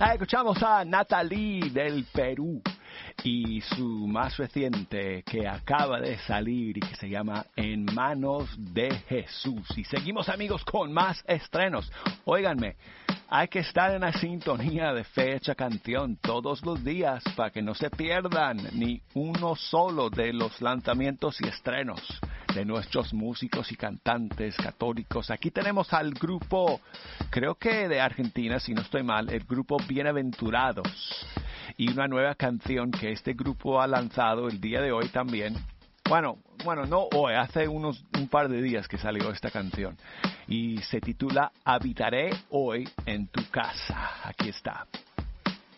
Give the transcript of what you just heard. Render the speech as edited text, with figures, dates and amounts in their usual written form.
Escuchamos a Natalie del Perú y su más reciente que acaba de salir y que se llama En Manos de Jesús. Y seguimos, amigos, con más estrenos. Óiganme, hay que estar en la sintonía de Fecha Canción todos los días para que no se pierdan ni uno solo de los lanzamientos y estrenos de nuestros músicos y cantantes católicos. Aquí tenemos al grupo, creo que de Argentina, si no estoy mal, el grupo Bienaventurados. Y una nueva canción que este grupo ha lanzado el día de hoy también. Bueno, no hoy, hace un par de días que salió esta canción. Y se titula Habitaré hoy en tu casa. Aquí está.